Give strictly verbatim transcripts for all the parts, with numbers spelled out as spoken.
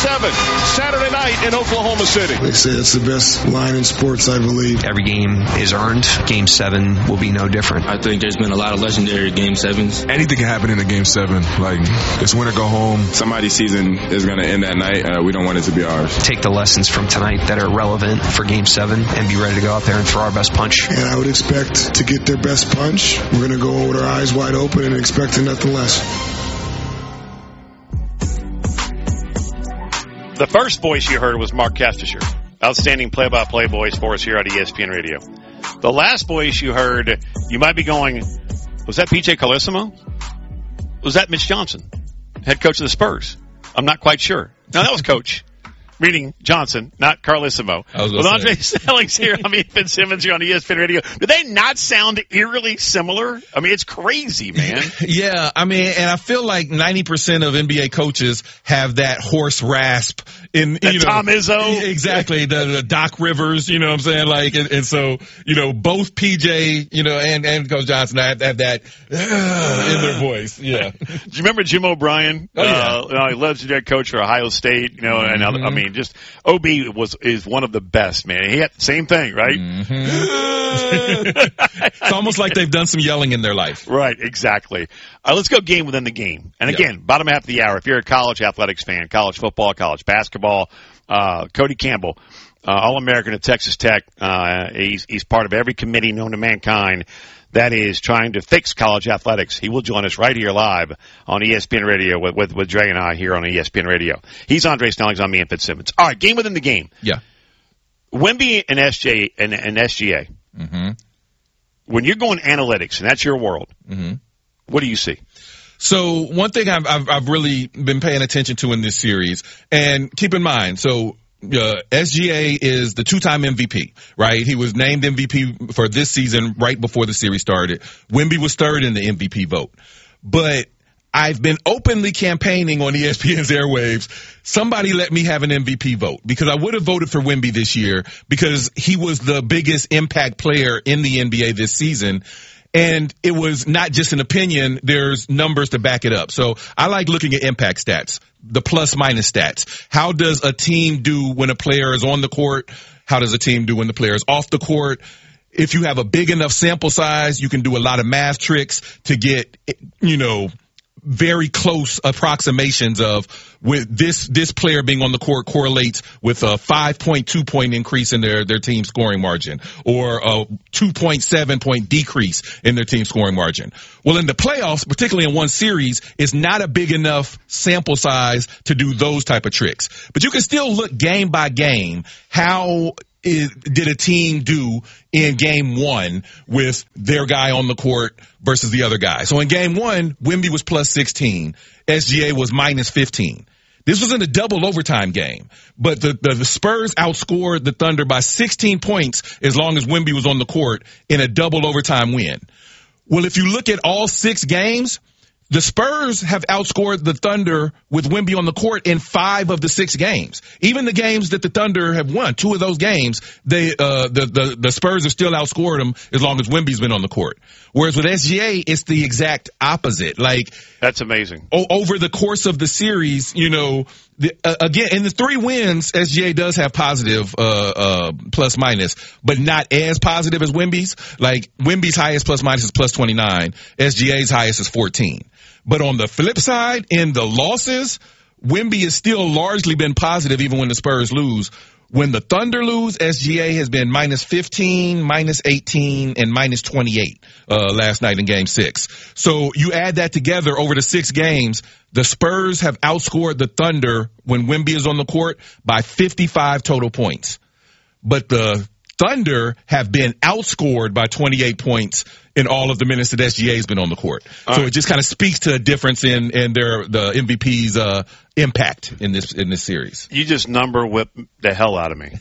seven, Saturday night in Oklahoma City. They say it's the best line in sports, I believe. Every game is earned. Game seven will be no different. I think there's been a lot of legendary game sevens. Anything can happen in a game seven. Like, it's win or go home. Somebody's season is going to end that night. Uh, we don't want it to be ours. Take the lessons from tonight that are relevant for game seven and be ready to go out there and throw our best punch. And I would expect to get their best punch. We're going to go with our eyes wide open and expecting nothing less. The first voice you heard was Mark Keftischer. Outstanding play-by-play voice for us here on E S P N Radio. The last voice you heard, you might be going, was that P J Carlesimo? Was that Mitch Johnson, head coach of the Spurs? I'm not quite sure. No, that was Coach. Meaning Johnson, not Carlesimo. With Andre Stellings here, I mean, Fitzsimmons here on E S P N Radio. Do they not sound eerily similar? I mean, it's crazy, man. Yeah, I mean, and I feel like ninety percent of N B A coaches have that hoarse rasp in, that you know. Tom Izzo. Exactly, the, the Doc Rivers, you know what I'm saying? Like, and, and so, you know, both P J, you know, and, and Coach Johnson have, have that uh, in their voice. Yeah. Do you remember Jim O'Brien? Oh, yeah. Uh, legendary coach for Ohio State, you know, and mm-hmm. I mean, just O B was is one of the best, man. He had the same thing, right? Mm-hmm. It's almost like they've done some yelling in their life. Right, exactly. All right, let's go game within the game. And again, yep. bottom half of the hour, if you're a college athletics fan, college football, college basketball, uh, Cody Campbell, uh, All-American at Texas Tech, uh, he's, he's part of every committee known to mankind that is trying to fix college athletics. He will join us right here live on E S P N Radio with, with, with Dre and I here on E S P N Radio. He's Andre Stellings, on me and Fitzsimmons. All right, game within the game. Yeah. Wemby and S J and, and S G A. Mm-hmm. When you're going analytics and that's your world, mm-hmm. what do you see? So one thing I've, I've, I've really been paying attention to in this series, and keep in mind, so Uh, S G A is the two-time M V P, right? He was named M V P for this season right before the series started. Wemby was third in the M V P vote. But I've been openly campaigning on E S P N's airwaves. Somebody let me have an M V P vote, because I would have voted for Wemby this year because he was the biggest impact player in the N B A this season. And it was not just an opinion. There's numbers to back it up. So I like looking at impact stats, the plus minus stats. How does a team do when a player is on the court? How does a team do when the player is off the court? If you have a big enough sample size, you can do a lot of math tricks to get, you know, very close approximations of with this, this player being on the court correlates with a five point two point increase in their, their team scoring margin, or a two point seven point decrease in their team scoring margin. Well, in the playoffs, particularly in one series, it's not a big enough sample size to do those type of tricks. But you can still look game by game. How Is, did a team do in game one with their guy on the court versus the other guy? So in game one, Wemby was plus sixteen. S G A was minus fifteen. This was in a double overtime game, but the, the, the Spurs outscored the Thunder by sixteen points as long as Wemby was on the court in a double overtime win. Well, if you look at all six games, the Spurs have outscored the Thunder with Wemby on the court in five of the six games. Even the games that the Thunder have won, two of those games, they uh the the, the Spurs have still outscored them as long as Wemby's been on the court. Whereas with S G A, it's the exact opposite. Like, that's amazing. O- over the course of the series, you know, the, uh, again, in the three wins, S G A does have positive uh uh plus minus, but not as positive as Wemby's. Like, Wemby's highest plus minus is plus twenty-nine. S G A's highest is fourteen. But on the flip side, in the losses, Wemby has still largely been positive even when the Spurs lose. When the Thunder lose, S G A has been minus fifteen, minus eighteen, and minus twenty-eight uh last night in game six. So you add that together over the six games, the Spurs have outscored the Thunder when Wemby is on the court by fifty-five total points. But the Thunder have been outscored by twenty-eight points in all of the minutes that S G A has been on the court. All so right. It just kind of speaks to a difference in, in their, the M V P's, uh, impact in this, in this series. You just number whip the hell out of me.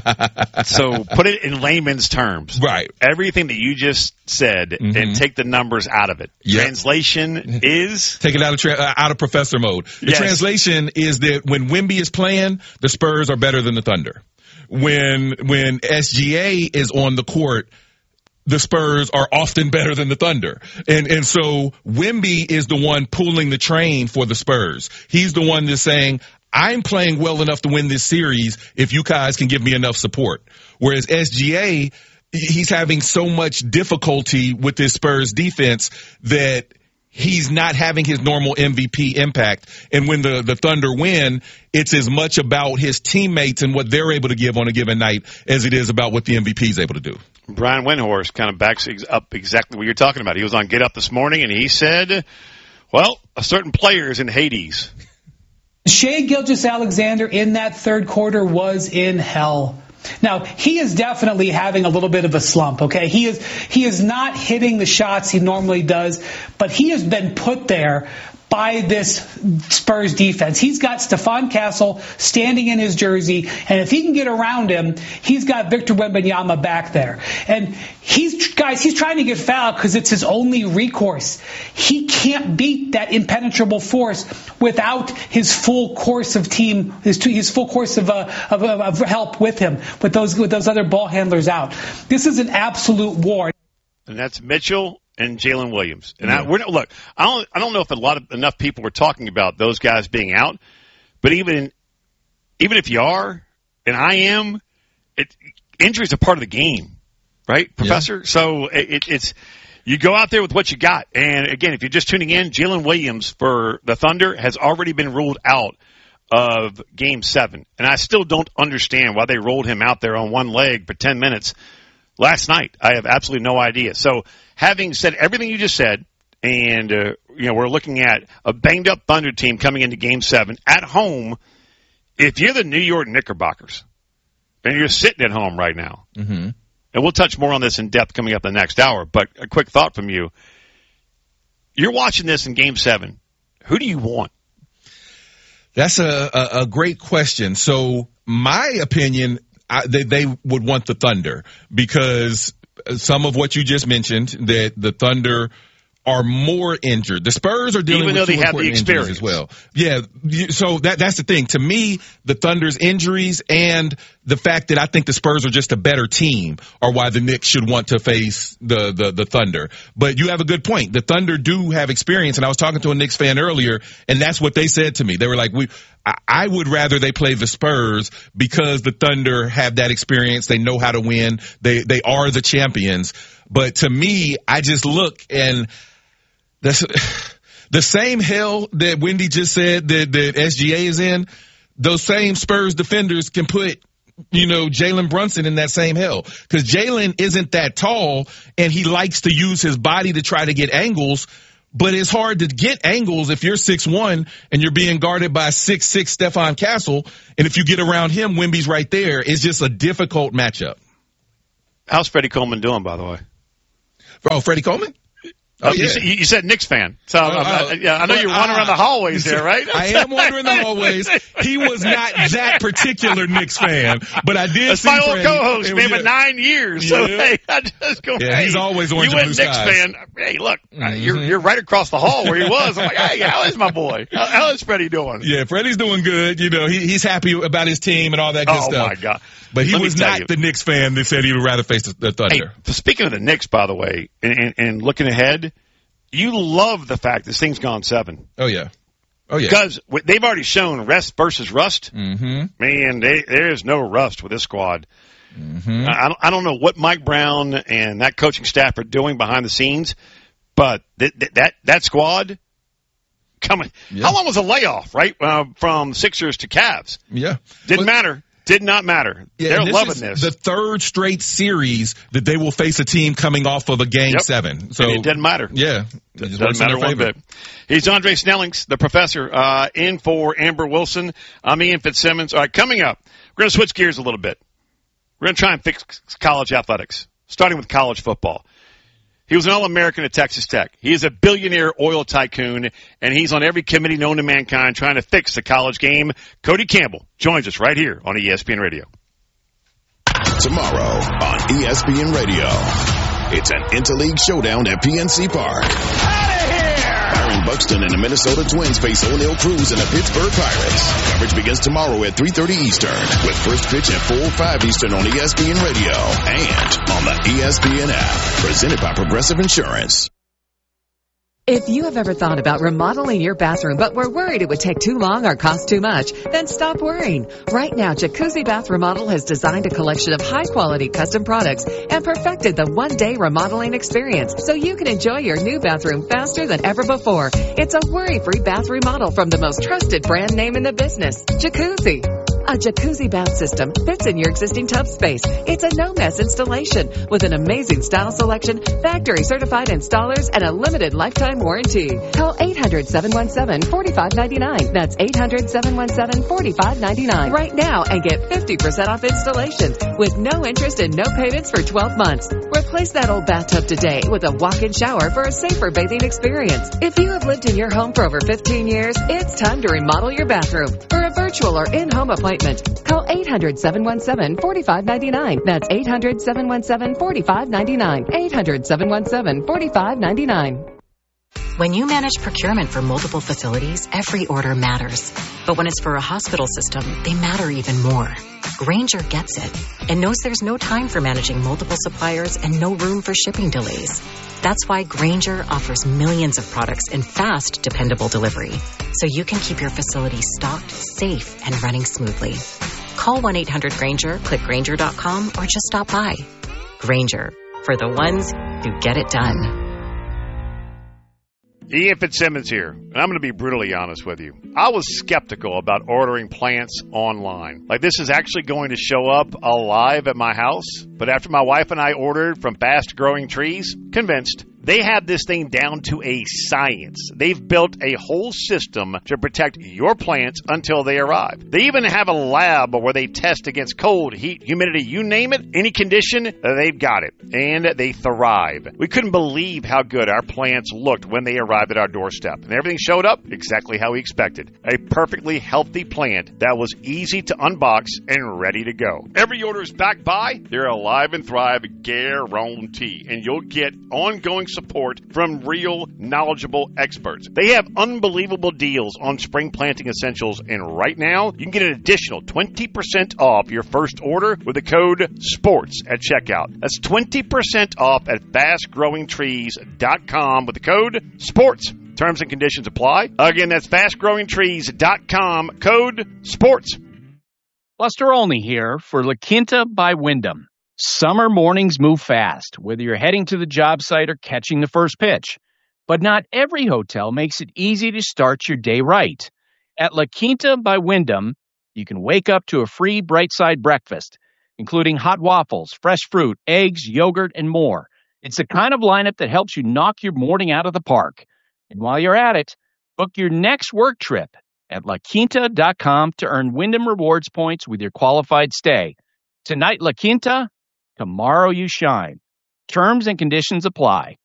So put it in layman's terms. Right. Everything that you just said, mm-hmm. and take the numbers out of it. Yep. Translation is? Take it out of, tra- uh, out of professor mode. The yes. translation is that when Wemby is playing, the Spurs are better than the Thunder. When, when S G A is on the court, the Spurs are often better than the Thunder. And, and so Wemby is the one pulling the train for the Spurs. He's the one that's saying, I'm playing well enough to win this series if you guys can give me enough support. Whereas S G A, he's having so much difficulty with this Spurs defense that he's not having his normal M V P impact. And when the, the Thunder win, it's as much about his teammates and what they're able to give on a given night as it is about what the M V P is able to do. Brian Windhorst kind of backs up exactly what you're talking about. He was on Get Up this morning, and he said, well, a certain player is in Hades. Shai Gilgeous-Alexander in that third quarter was in hell. Now, he is definitely having a little bit of a slump, okay? He is he is not hitting the shots he normally does, but he has been put there by this Spurs defense. He's got Stephon Castle standing in his jersey, and if he can get around him, he's got Victor Wembanyama back there. And he's, guys, he's trying to get fouled because it's his only recourse. He can't beat that impenetrable force without his full course of team, his, his full course of, uh, of, of help with him, with those, with those other ball handlers out. This is an absolute war. And that's Mitchell and Jalen Williams. And yeah. I, we're, look, I don't, I don't know if a lot of enough people were talking about those guys being out, but even, even if you are, and I am, it, injuries are part of the game, right, Professor? Yeah. So it, it's, you go out there with what you got. And again, if you're just tuning in, Jalen Williams for the Thunder has already been ruled out of game seven. And I still don't understand why they rolled him out there on one leg for ten minutes last night. I have absolutely no idea. So having said everything you just said, and, uh, you know, we're looking at a banged-up Thunder team coming into Game seven at home. If you're the New York Knickerbockers, and you're sitting at home right now, mm-hmm. and we'll touch more on this in depth coming up the next hour, but a quick thought from you. You're watching this in Game seven. Who do you want? That's a, a, a great question. So my opinion, I, they, they would want the Thunder because some of what you just mentioned, that the Thunder are more injured. The Spurs are dealing Even with though two they have the experience as well. Yeah, so that that's the thing. To me, the Thunder's injuries and the fact that I think the Spurs are just a better team are why the Knicks should want to face the, the, the Thunder. But you have a good point. The Thunder do have experience, and I was talking to a Knicks fan earlier, and that's what they said to me. They were like, "We, I, I would rather they play the Spurs because the Thunder have that experience. They know how to win. They they are the champions." But to me, I just look and that's the same hell that Wendy just said that, that S G A is in. Those same Spurs defenders can put, you know, Jalen Brunson in that same hell, because Jalen isn't that tall and he likes to use his body to try to get angles. But it's hard to get angles if you're six one and you're being guarded by six six Stephon Castle. And if you get around him, Wemby's right there. It's just a difficult matchup. How's Freddie Coleman doing, by the way? Oh, Freddie Coleman? Oh, yeah. you, said, you said Knicks fan. So uh, uh, yeah, I know you're wandering uh, around the hallways there, right? I am wandering the hallways. He was not that particular Knicks fan, but I did That's see my old Freddie. co-host, man, for nine years. So, yeah. hey, I just go, yeah, hey, he's always orange you and went blue Knicks skies. fan. Hey, look, mm-hmm. you're you're right across the hall where he was. I'm like, hey, how is my boy? How, how is Freddie doing? Yeah, Freddie's doing good. You know, he, he's happy about his team and all that good oh, stuff. Oh, my God. But he Let was not you. the Knicks fan that said he would rather face the, the Thunder. Hey, speaking of the Knicks, by the way, and, and, and looking ahead, you love the fact this thing's gone seven. Oh, yeah. Oh, yeah. Because they've already shown rest versus rust. Mm-hmm. Man, they, there is no rust with this squad. Mm-hmm. I, don't, I don't know what Mike Brown and that coaching staff are doing behind the scenes, but th- th- that that squad coming. Yeah. How long was the layoff, right, uh, from Sixers to Cavs? Yeah. Didn't but, matter. Did not matter. Yeah, They're this loving is this. The third straight series that they will face a team coming off of a game yep. seven. So and it didn't matter. Yeah. It doesn't matter one bit. He's Andre Snellings, the professor, uh, in for Amber Wilson. I'm Ian Fitzsimmons. All right, coming up, we're going to switch gears a little bit. We're going to try and fix college athletics, starting with college football. He was an All-American at Texas Tech. He is a billionaire oil tycoon, and he's on every committee known to mankind trying to fix the college game. Cody Campbell joins us right here on E S P N Radio. Tomorrow on E S P N Radio, it's an interleague showdown at P N C Park. Out of here! Byron Buxton and the Minnesota Twins face O'Neal Cruz and the Pittsburgh Pirates. Coverage begins tomorrow at three thirty Eastern, with first pitch at four oh five Eastern on E S P N Radio and on the E S P N app. Presented by Progressive Insurance. If you have ever thought about remodeling your bathroom but were worried it would take too long or cost too much, then stop worrying. Right now, Jacuzzi Bath Remodel has designed a collection of high-quality custom products and perfected the one-day remodeling experience so you can enjoy your new bathroom faster than ever before. It's a worry-free bath remodel from the most trusted brand name in the business, Jacuzzi. A jacuzzi bath system fits in your existing tub space. It's a no-mess installation with an amazing style selection, factory-certified installers, and a limited lifetime warranty. Call eight hundred, seven one seven, four five nine nine. That's eight hundred, seven one seven, four five nine nine right now and get fifty percent off installation with no interest and no payments for twelve months. Replace that old bathtub today with a walk-in shower for a safer bathing experience. If you have lived in your home for over fifteen years, it's time to remodel your bathroom. For a virtual or in-home appointment, call eight hundred, seven one seven, four five nine nine. That's eight hundred, seven one seven, four five nine nine. eight hundred, seven one seven, four five nine nine. When you manage procurement for multiple facilities, every order matters. But when it's for a hospital system, they matter even more. Grainger gets it and knows there's no time for managing multiple suppliers and no room for shipping delays. That's why Grainger offers millions of products in fast, dependable delivery, so you can keep your facility stocked, safe, and running smoothly. Call one eight hundred Grainger, click Grainger dot com, or just stop by. Grainger, for the ones who get it done. Ian Fitzsimmons here, and I'm going to be brutally honest with you. I was skeptical about ordering plants online. Like, this is actually going to show up alive at my house. But after my wife and I ordered from Fast Growing Trees, convinced. They have this thing down to a science. They've built a whole system to protect your plants until they arrive. They even have a lab where they test against cold, heat, humidity, you name it, any condition, they've got it. And they thrive. We couldn't believe how good our plants looked when they arrived at our doorstep. And everything showed up exactly how we expected. A perfectly healthy plant that was easy to unbox and ready to go. Every order is backed by their Alive and Thrive guarantee. And you'll get ongoing support from real, knowledgeable experts. They have unbelievable deals on spring planting essentials, and right now, you can get an additional twenty percent off your first order with the code SPORTS at checkout. That's twenty percent off at fast growing trees dot com with the code SPORTS. Terms and conditions apply. Again, that's fast growing trees dot com, code SPORTS. Buster Olney here for La Quinta by Wyndham. Summer mornings move fast, whether you're heading to the job site or catching the first pitch. But not every hotel makes it easy to start your day right. At La Quinta by Wyndham, you can wake up to a free Bright Side breakfast, including hot waffles, fresh fruit, eggs, yogurt, and more. It's the kind of lineup that helps you knock your morning out of the park. And while you're at it, book your next work trip at la quinta dot com to earn Wyndham Rewards points with your qualified stay. Tonight, La Quinta. Tomorrow you shine. Terms and conditions apply.